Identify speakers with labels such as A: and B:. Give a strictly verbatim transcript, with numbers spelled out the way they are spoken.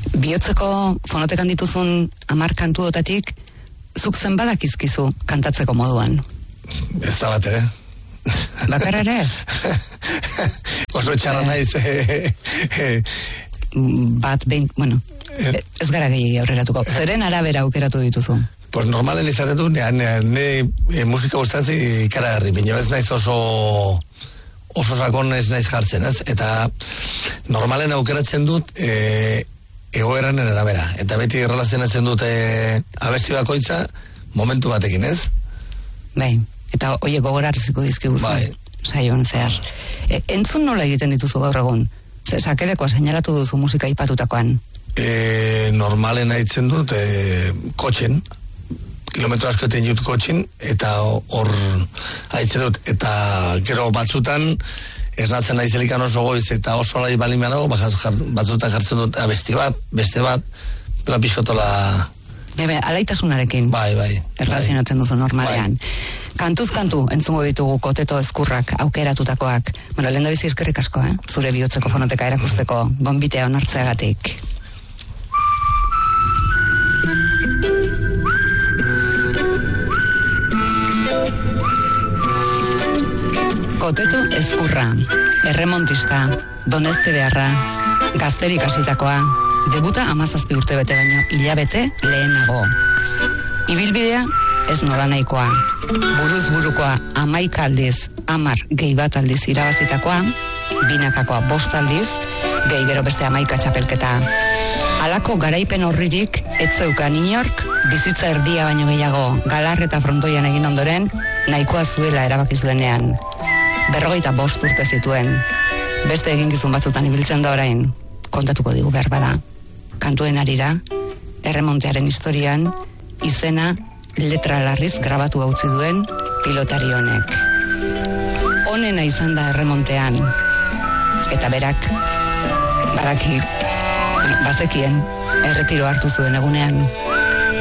A: Bihotzeko fonotekan dituzun hamar kantuotatik, zuk zen badakizkizu kantatzeko moduan?
B: Ez da bat, ere?
A: Bakar ere ez?
B: Oso txarra naiz.
A: Bat, behin, bueno, ez gara gehiagi aurreratuko. Zeren arabera aukeratu dituzu?
B: Pues normalen izaten du, ne musika gustatzi ikaragarri, bino ez naiz oso oso sakon ez naiz jartzen, ez? Eta normalen aukeratzen dut e, egoeran arabera. Eta beti relazionatzen dut e, abesti bakoitza momentu batekin, ez?
A: Bai, eta oie gogorarziko dizkiguzu. Bai. Saioan zehar. E, entzun nola egiten dituzu gaur egun? Sakelekoa seinalatu duzu musika ipatutakoan.
B: E, normalen haitzen dut e, kotxen, kilometro asko eten jut kotxin, eta hor haitzen dut, eta gero batzutan esnatzen naizelikan oso goiz, eta oso lai balimanago, batzutan jartzen dut abesti bat, beste bat, pela pixotola...
A: Bebe, alaitasunarekin.
B: Bai, bai.
A: Erlazionatzen duzu normalean.
B: Bai.
A: Kantuz kantu entzungo ditugu Koteto Ezkurrak aukeratutakoak. Bueno, lehen da bizi eskerrik asko, eh? Zure bihotzeko fonoteka erakusteko gonbitea onartzeagatik. Koteto Ezkurra, erremontista, doneste beharra, gazterik hasitakoa, debuta amazazpi urte bete baino hilabete lehenago. Ibilbidea ez nola nahikoa, buruz burukoa amaika aldiz, amar gehi bat aldiz irabazitakoa, binakakoa bost aldiz, gehi gero beste amaika txapelketa. Halako garaipen horririk, etzeukan inork, bizitza erdia baino gehiago, galar eta frontoian egin ondoren, nahikoa zuela erabakizuenean. Berrogeita bost urte zituen. Beste eginkizun batzutan ibiltzen da orain, kontatuko digu behar bada. Kantuen arira, erremontearen historian, izena letra larriz grabatu gautzi duen pilotari honek. Honena izan da erremontean, eta berak, badaki, bazekien, erretiro hartu zuen egunean.